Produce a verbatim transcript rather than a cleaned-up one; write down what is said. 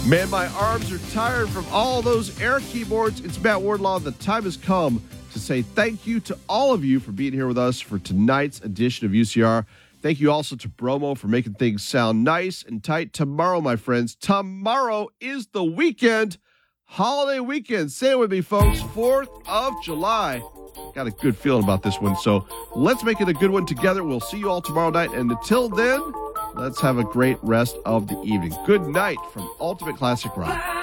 Man, my arms are tired from all those air keyboards. It's Matt Wardlaw. The time has come to say thank you to all of you for being here with us for tonight's edition of U C R. Thank you also to Bromo for making things sound nice and tight. Tomorrow, my friends, tomorrow is the weekend. Holiday weekend. Say it with me, folks. fourth of July. Got a good feeling about this one. So let's make it a good one together. We'll see you all tomorrow night. And until then, let's have a great rest of the evening. Good night from Ultimate Classic Rock.